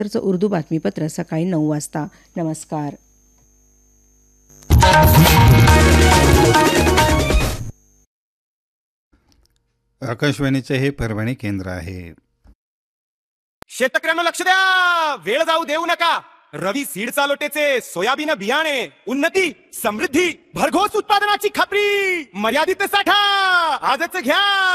उर्दू बातमीपत्र सकाळी 9 वाजता. नमस्कार. आकाशवाणीचे हे परभणी केंद्र आहे. शेतकऱ्यांना लक्ष द्या, वेळ जाऊ देऊ नका. रवी सीड चालोटेचे सोयाबीन बियाणे, उन्नती, समृद्धी, भरघोस उत्पादनाची खात्री, मर्यादित साठा आजच घ्या.